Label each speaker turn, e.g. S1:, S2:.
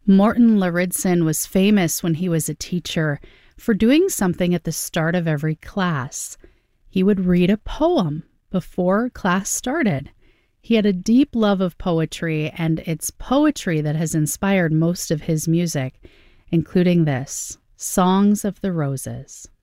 S1: Morton Lauridsen was famous when he was a teacher for doing something at the start of every class. He would read a poem before class started. He had a deep love of poetry, and it's poetry that has inspired most of his music, including this, Songs of the Roses.